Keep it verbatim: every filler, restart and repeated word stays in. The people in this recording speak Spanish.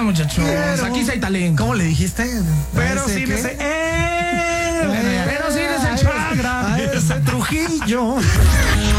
muchachos. Pero- Aquí sí hay talento. ¿Cómo le dijiste? Pero ¿A ese sí qué? ese. ¡Eh! Pero sí A ese ese- chagra. A ese Trujillo.